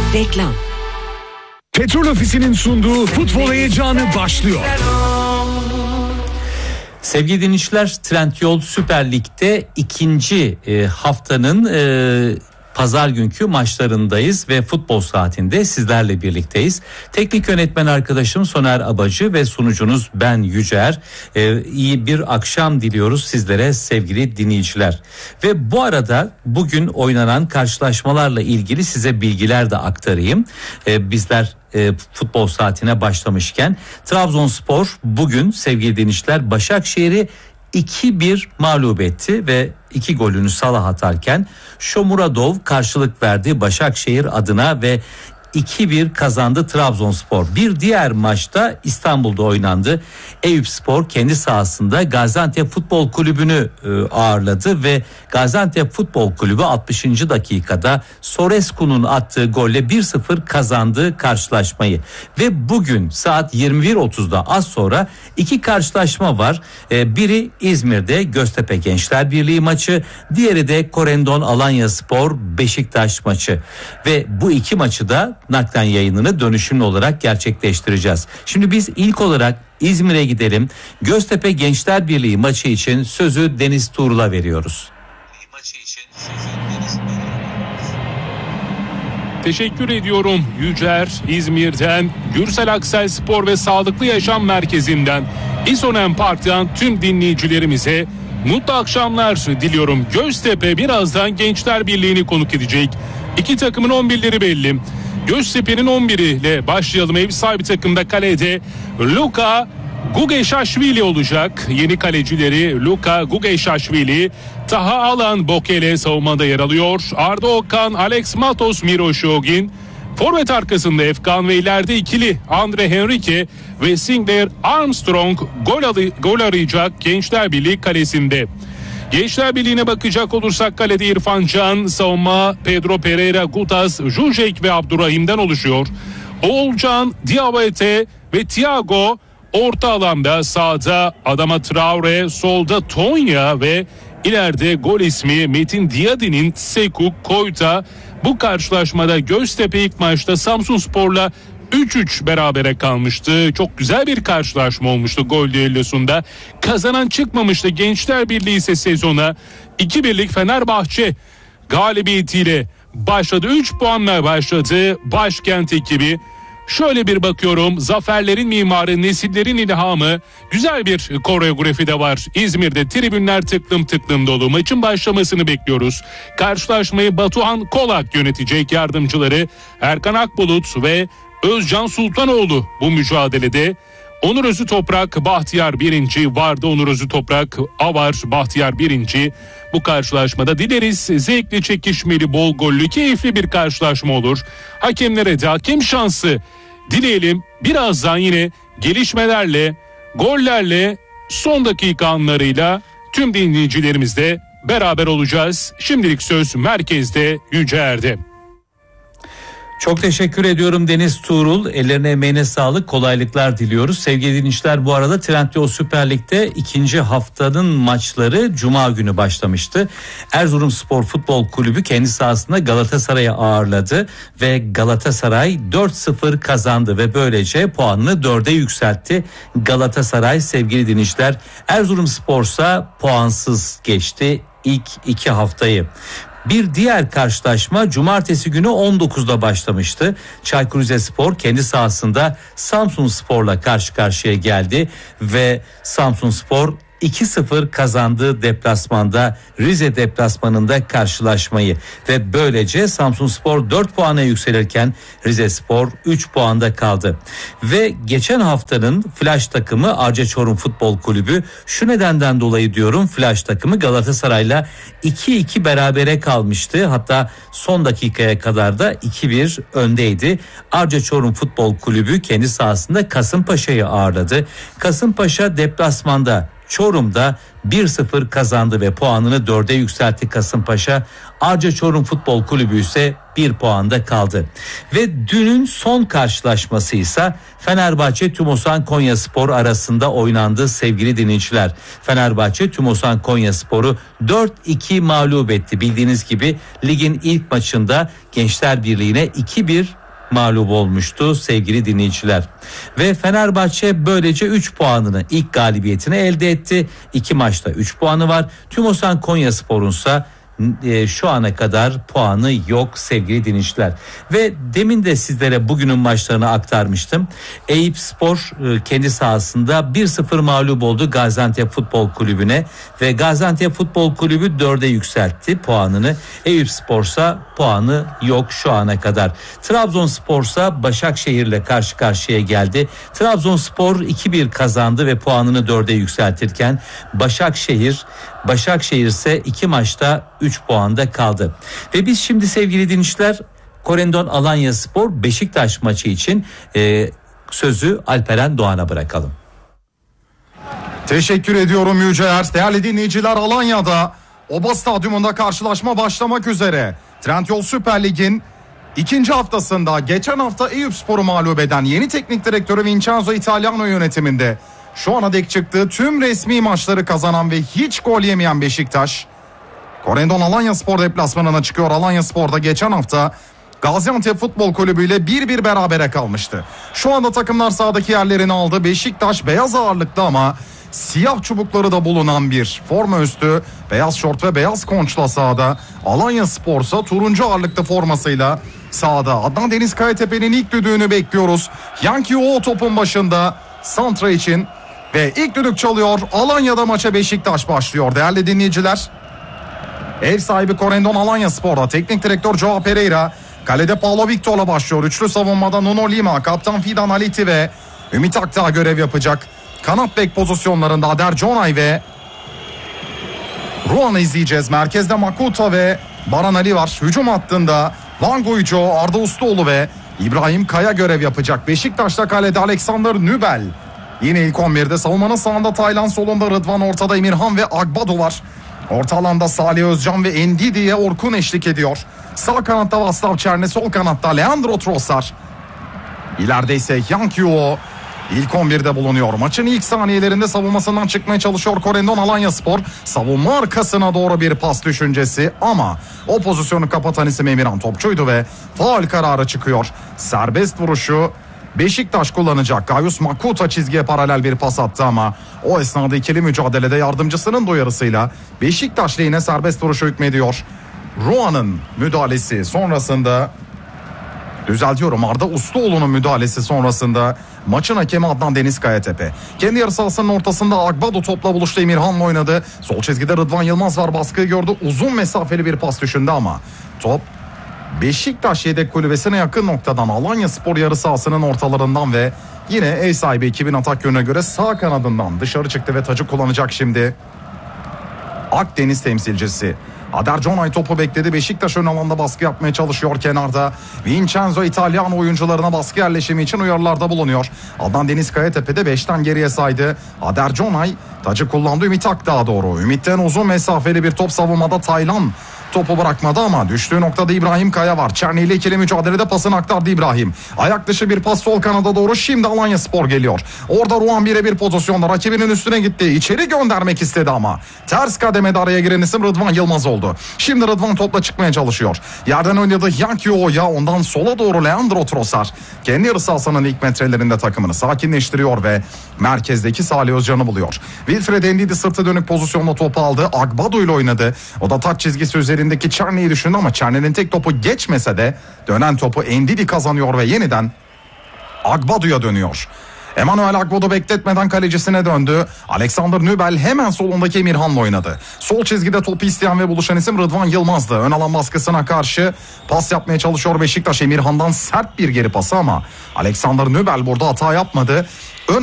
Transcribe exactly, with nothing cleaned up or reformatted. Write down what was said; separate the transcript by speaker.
Speaker 1: Reklam.
Speaker 2: Petrol Ofisi'nin sunduğu futbol heyecanı başlıyor.
Speaker 3: Sevgili dinleyiciler, Trendyol Süper Lig'de ikinci e, haftanın e, pazar günkü maçlarındayız ve futbol saatinde sizlerle birlikteyiz. Teknik yönetmen arkadaşım Soner Abacı ve sunucunuz ben Yücer. Ee, iyi bir akşam diliyoruz sizlere sevgili dinleyiciler. Ve bu arada bugün oynanan karşılaşmalarla ilgili size bilgiler de aktarayım. Ee, bizler e, futbol saatine başlamışken Trabzonspor bugün sevgili dinleyiciler Başakşehir'i iki bir mağlup etti ve iki golünü Salah atarken Shomurodov karşılık verdi Başakşehir adına ve iki bir kazandı Trabzonspor. Bir diğer maçta İstanbul'da oynandı. Eyüpspor kendi sahasında Gaziantep Futbol Kulübü'nü e, ağırladı ve Gaziantep Futbol Kulübü altmışıncı dakikada Sorescu'nun attığı golle bir sıfır kazandı karşılaşmayı. Ve bugün saat yirmi bir otuzda az sonra iki karşılaşma var. E, biri İzmir'de Göztepe Gençler Birliği maçı, diğeri de Korendon Alanyaspor Beşiktaş maçı. Ve bu iki maçı da naklen yayınını dönüşümlü olarak gerçekleştireceğiz. Şimdi biz ilk olarak İzmir'e gidelim. Göztepe Gençler Birliği maçı için sözü Deniz Tuğrul'a veriyoruz.
Speaker 4: Teşekkür ediyorum Yücer. İzmir'den, Gürsel Aksel Spor ve Sağlıklı Yaşam Merkezi'nden, İsonem Park'tan tüm dinleyicilerimize mutlu akşamlar diliyorum. Göztepe birazdan Gençler Birliği'ni konuk edecek. İki takımın on birleri belli. Göztepe'nin on biriyle başlayalım. Ev sahibi takımda kalede Luka Gugeşaşvili olacak. Yeni kalecileri Luka Gugeşaşvili, Taha Alan Bokele savunmada yer alıyor. Arda Okan, Alex Matos, Miroşogin. Forvet arkasında Efkan ve ileride ikili Andre Henrique ve Sinclair Armstrong gol, alı, gol arayacak Gençler Birliği kalesinde. Gençler Birliği'ne bakacak olursak kalede İrfan Can, savunma Pedro Pereira, Gutas, Jujek ve Abdurrahim'den oluşuyor. Oğulcan, Diabete ve Thiago orta alanda, sağda Adama Traore, solda Tonya ve ileride gol ismi Metin Diadi'nin Seku Koyta. Bu karşılaşmada Göztepe ilk maçta Samsunspor'la üç üç berabere kalmıştı. Çok güzel bir karşılaşma olmuştu gol düellosunda. Kazanan çıkmamıştı. Gençler Birliği ise sezona iki birlik Fenerbahçe galibiyetiyle başladı. üç puanla başladı başkent ekibi. Şöyle bir bakıyorum, zaferlerin mimarı, nesillerin ilhamı, güzel bir koreografi de var. İzmir'de tribünler tıklım tıklım dolu. Maçın başlamasını bekliyoruz. Karşılaşmayı Batuhan Kolak yönetecek, yardımcıları Erkan Akbulut ve Özcan Sultanoğlu bu mücadelede. Onur Özü Toprak, Bahtiyar birinci vardı. Onur Özü Toprak, Avar, Bahtiyar birinci. Bu karşılaşmada dileriz zevkli, çekişmeli, bol gollü, keyifli bir karşılaşma olur. Hakemlere de hakem şansı dileyelim. Birazdan yine gelişmelerle, gollerle, son dakika anlarıyla tüm dinleyicilerimizle beraber olacağız. Şimdilik söz merkezde, Yücer'de.
Speaker 3: Çok teşekkür ediyorum Deniz Tuğrul. Ellerine emeğine sağlık, kolaylıklar diliyoruz. Sevgili dinleyiciler, bu arada Trendyol Süper Lig'de ikinci haftanın maçları Cuma günü başlamıştı. Erzurumspor Futbol Kulübü kendi sahasında Galatasaray'ı ağırladı ve Galatasaray dört sıfır kazandı ve böylece puanını dörde yükseltti. Galatasaray sevgili dinleyiciler, Erzurumspor ise puansız geçti ilk iki haftayı. Bir diğer karşılaşma cumartesi günü on dokuzda başlamıştı. Çaykur Rizespor kendi sahasında Samsunspor'la karşı karşıya geldi ve Samsunspor iki sıfır kazandı deplasmanda, Rize deplasmanında karşılaşmayı ve böylece Samsunspor dört puana yükselirken Rizespor üç puanda kaldı. Ve geçen haftanın flash takımı Arca Çorum Futbol Kulübü, şu nedenden dolayı diyorum flash takımı, Galatasaray'la iki iki berabere kalmıştı. Hatta son dakikaya kadar da iki bir öndeydi. Arca Çorum Futbol Kulübü kendi sahasında Kasımpaşa'yı ağırladı. Kasımpaşa deplasmanda Çorum'da bir sıfır kazandı ve puanını dörde yükseltti Kasımpaşa. Arca Çorum Futbol Kulübü ise bir puanda kaldı. Ve dünün son karşılaşması ise Fenerbahçe Tümosan Konyaspor arasında oynandı sevgili dinleyiciler. Fenerbahçe Tümosan Konyaspor'u dört iki mağlup etti. Bildiğiniz gibi ligin ilk maçında Gençler Birliği'ne iki bir mağlup olmuştu sevgili dinleyiciler. Ve Fenerbahçe böylece üç puanını, ilk galibiyetini elde etti. İki maçta üç puanı var. Tümosan Konyaspor'unsa e, şu ana kadar puanı yok sevgili dinleyiciler. Ve demin de sizlere bugünün maçlarını aktarmıştım. Eyüpspor e, kendi sahasında bir sıfır mağlup oldu Gaziantep Futbol Kulübü'ne ve Gaziantep Futbol Kulübü dörde yükseltti puanını. Eyüpspor'sa puanı yok şu ana kadar. Trabzonspor'sa Başakşehir'le karşı karşıya geldi. Trabzonspor iki bir kazandı ve puanını dörde yükseltirken Başakşehir Başakşehir ise iki maçta üç puanda kaldı. Ve biz şimdi sevgili dinleyiciler Korendon Alanyaspor Beşiktaş maçı için e, sözü Alperen Doğan'a bırakalım.
Speaker 1: Teşekkür ediyorum Yüceer. Değerli dinleyiciler, Alanya'da Oba Stadyumunda karşılaşma başlamak üzere. Trendyol Süper Lig'in ikinci haftasında geçen hafta Eyüpspor'u mağlup eden yeni teknik direktörü Vincenzo Italiano yönetiminde şu ana dek çıktığı tüm resmi maçları kazanan ve hiç gol yemeyen Beşiktaş, Korendon Alanyaspor deplasmanına çıkıyor. Alanyaspor'da geçen hafta Gaziantep Futbol Kulübü ile bir bir berabere kalmıştı. Şu anda takımlar sahadaki yerlerini aldı. Beşiktaş beyaz ağırlıklı ama siyah çubukları da bulunan bir forma üstü, beyaz şort ve beyaz konçla sahada. Alanyaspor ise turuncu ağırlıklı formasıyla sahada. Adnan Deniz Kayatepe'nin ilk düdüğünü bekliyoruz. Yankee o topun başında santra için ve ilk düdük çalıyor. Alanya'da maça Beşiktaş başlıyor değerli dinleyiciler. Ev sahibi Korendon Alanyaspor'da teknik direktör Joao Pereira, kalede Paulo Victor'la başlıyor. Üçlü savunmada Nuno Lima, kaptan Fidan Aliti ve Ümit Akdağ görev yapacak. Kanat bek pozisyonlarında Ader Conay ve Ruan'ı izleyeceğiz. Merkezde Makuta ve Baran Ali var. Hücum hattında Van Guijo, Arda Ustaoğlu ve İbrahim Kaya görev yapacak. Beşiktaş'ta kalede Alexander Nübel. Yine ilk on birde savunmanın sağında Taylan, solunda Rıdvan, ortada Emirhan ve Agbado var. Orta alanda Salih Özcan ve Ndidi'ye Orkun eşlik ediyor. Sağ kanatta Vaslav Çerne, sol kanatta Leandro Trossard. İleride ise Yankee o ilk on birde bulunuyor. Maçın ilk saniyelerinde savunmasından çıkmaya çalışıyor Korendon Alanyaspor. Savunma arkasına doğru bir pas düşüncesi ama o pozisyonu kapatan isim Emirhan Topçu'ydu ve faul kararı çıkıyor. Serbest vuruşu Beşiktaş kullanacak. Gayus Makuta çizgiye paralel bir pas attı ama o esnada ikili mücadelede yardımcısının duyarısıyla Beşiktaş lehine serbest vuruşu hükmediyor. Ruan'ın müdahalesi sonrasında, düzeltiyorum, Arda Ustaoğlu'nun müdahalesi sonrasında maçın hakemi Adnan Deniz Kayatepe. Kendi yarı sahasının ortasında Agbado topla buluştu, Emirhan'la oynadı. Sol çizgide Rıdvan Yılmaz var, baskıyı gördü. Uzun mesafeli bir pas düşündü ama top Beşiktaş yedek kulübesine yakın noktadan Alanyaspor yarı sahasının ortalarından ve yine ev sahibi ekibin atak yönüne göre sağ kanadından dışarı çıktı ve tacı kullanacak şimdi Akdeniz temsilcisi. Ader Conay topu bekledi. Beşiktaş ön alanda baskı yapmaya çalışıyor kenarda. Vincenzo Italiano oyuncularına baskı yerleşimi için uyarılarda bulunuyor. Adnan Deniz Kayatepe'de beşten geriye saydı. Ader Conay tacı kullandı Ümit Akdağ'a doğru. Ümit'ten uzun mesafeli bir top, savunmada Taylan topu bırakmadı ama düştüğü noktada İbrahim Kaya var. Çerni ile ikili mücadelede pasını aktardı İbrahim. Ayak dışı bir pas sol kanada doğru. Şimdi Alanyaspor geliyor. Orada Ruan birebir pozisyonda rakibinin üstüne gitti. İçeri göndermek istedi ama ters kademede araya giren isim Rıdvan Yılmaz oldu. Şimdi Rıdvan topla çıkmaya çalışıyor. Yerden oynadı Yankee Oya, ondan sola doğru Leandro Trossard. Kendi yarı sahasının ilk metrelerinde takımını sakinleştiriyor ve merkezdeki Salih Özcan'ı buluyor. Wilfred Ndidi sırtı dönük pozisyonla topu aldı. Agbado ile oynadı. O da taç çizgisi üzerindeki Çerni'yi düşündü ama Çerni'nin tek topu geçmese de dönen topu Ndidi kazanıyor ve yeniden Agbado'ya dönüyor. Emmanuel Agbado bekletmeden kalecisine döndü. Alexander Nübel hemen solundaki Emirhan'la oynadı. Sol çizgide topu isteyen ve buluşan isim Rıdvan Yılmaz'dı. Ön alan baskısına karşı pas yapmaya çalışıyor Beşiktaş. Emirhan'dan sert bir geri pası ama Alexander Nübel burada hata yapmadı. Ön